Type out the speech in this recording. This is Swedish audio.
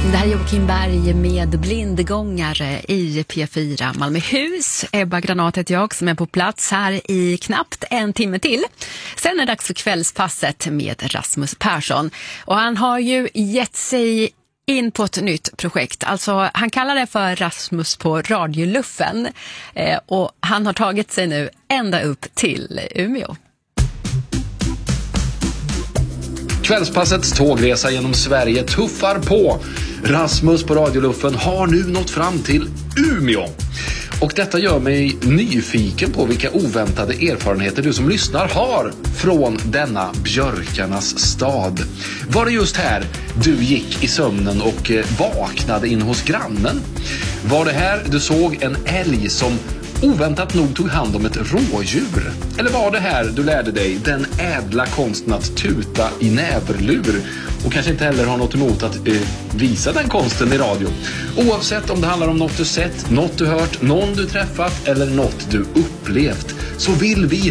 Det här är Joakim Berg med Blindgångare i P4 Malmöhus. Ebba Granat heter jag som är på plats här i knappt en timme till. Sen är det dags för kvällspasset med Rasmus Persson. Och han har ju gett sig in på ett nytt projekt. Alltså, han kallar det för Rasmus på radioluffen. Och han har tagit sig nu ända upp till Umeå. Kvällspassets tågresa genom Sverige tuffar på. Rasmus på radioluffen har nu nått fram till Umeå. Och detta gör mig nyfiken på vilka oväntade erfarenheter du som lyssnar har från denna björkarnas stad. Var det just här du gick i sömnen och vaknade in hos grannen? Var det här du såg en älg som oväntat nog tog hand om ett rådjur? Eller var det här du lärde dig den ädla konsten att tuta i näverlur och kanske inte heller har något emot att visa den konsten i radio? Oavsett om det handlar om något du sett, något du hört, någon du träffat eller något du upplevt, så vill vi